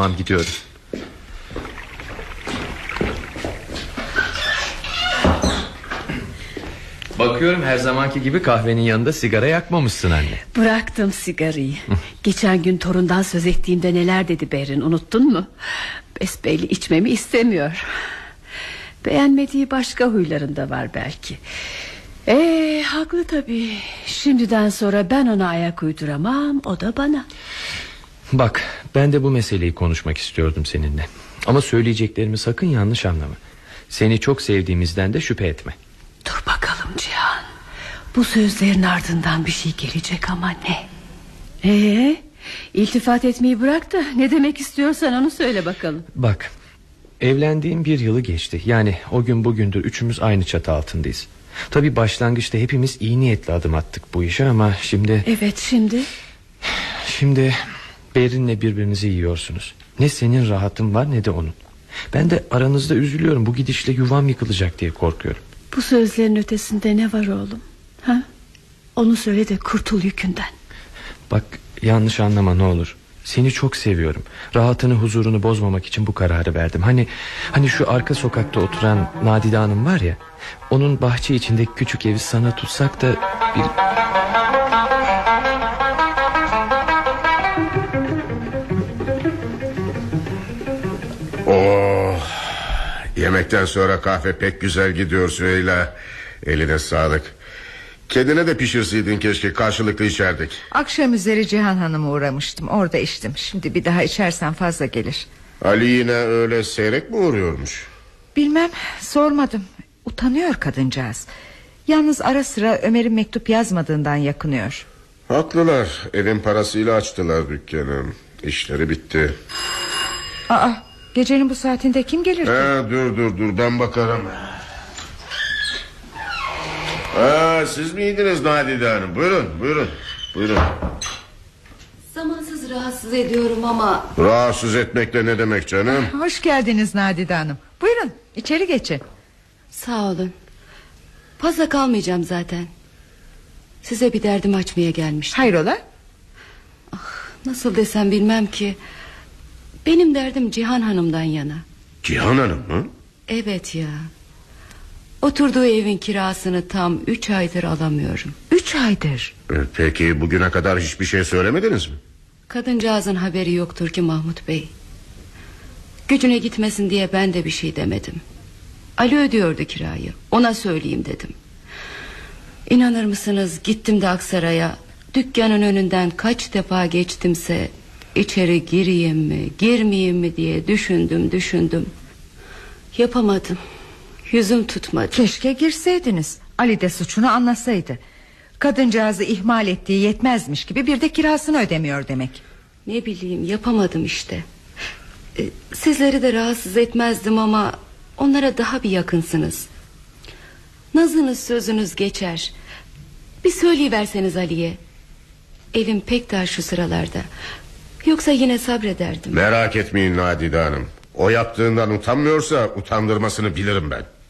Tamam, gidiyorum. Bakıyorum her zamanki gibi kahvenin yanında sigara yakmamışsın anne. Bıraktım sigarayı. Geçen gün torundan söz ettiğimde neler dedi Berin, unuttun mu? Besbelli içmemi istemiyor. Beğenmediği başka huylarında var belki. Haklı tabii. Şimdiden sonra ben ona ayak uyduramam, o da bana. Bak, ben de bu meseleyi konuşmak istiyordum seninle. Ama söyleyeceklerimi sakın yanlış anlama. Seni çok sevdiğimizden de şüphe etme. Dur bakalım Cihan. Bu sözlerin ardından bir şey gelecek ama ne? İltifat etmeyi bırak da ne demek istiyorsan onu söyle bakalım. Bak, evlendiğim 1 yılı geçti. Yani o gün bugündür üçümüz aynı çatı altındayız. Tabii başlangıçta hepimiz iyi niyetli adım attık bu işe ama şimdi... Evet, şimdi? Şimdi Berin'le birbirinizi yiyorsunuz. Ne senin rahatın var ne de onun. Ben de aranızda üzülüyorum. Bu gidişle yuvam yıkılacak diye korkuyorum. Bu sözlerin ötesinde ne var oğlum? Ha? Onu söyle de kurtul yükünden. Bak, yanlış anlama ne olur. Seni çok seviyorum. Rahatını, huzurunu bozmamak için bu kararı verdim. Hani şu arka sokakta oturan Nadide Hanım var ya, onun bahçe içindeki küçük evi sana tutsak da bir... Yemekten sonra kahve pek güzel gidiyor Süheyla. Eline sağlık. Kendine de pişirseydin keşke, karşılıklı içerdik. Akşam üzeri Cihan Hanım'a uğramıştım, orada içtim. Şimdi bir daha içersen fazla gelir. Ali yine öyle seyrek mi uğruyormuş? Bilmem, sormadım. Utanıyor kadıncağız. Yalnız ara sıra Ömer'in mektup yazmadığından yakınıyor. Haklılar, evin parasıyla açtılar dükkanı. İşleri bitti. Gecenin bu saatinde kim gelir ki? Dur ben bakarım. Siz miydiniz Nadide Hanım? Buyurun. Zamansız rahatsız ediyorum ama... Rahatsız etmekle ne demek canım? Hoş geldiniz Nadide Hanım. Buyurun, içeri geçin. Sağ olun. Fazla kalmayacağım zaten. Size bir derdimi açmaya gelmiştim. Hayrola? Nasıl desem bilmem ki. Benim derdim Cihan Hanım'dan yana. Cihan Hanım mı? Evet ya. Oturduğu evin kirasını tam 3 aydır alamıyorum. 3 aydır? Peki bugüne kadar hiçbir şey söylemediniz mi? Kadıncağızın haberi yoktur ki Mahmut Bey. Gücüne gitmesin diye ben de bir şey demedim. Ali ödüyordu kirayı, ona söyleyeyim dedim. İnanır mısınız, gittim de Aksaray'a. Dükkanın önünden kaç defa geçtimse içeri gireyim mi girmeyeyim mi diye düşündüm. Yapamadım. Yüzüm tutmadı. Keşke girseydiniz. Ali de suçunu anlasaydı. Kadıncağızı ihmal ettiği yetmezmiş gibi bir de kirasını ödemiyor demek. Ne bileyim, yapamadım işte. Sizleri de rahatsız etmezdim ama onlara daha bir yakınsınız. Nazınız sözünüz geçer. Bir söyleyiverseniz Ali'ye. Elim pek dar şu sıralarda. Yoksa yine sabrederdim. Merak etmeyin Nadide Hanım. O yaptığından utanmıyorsa utandırmasını bilirim ben.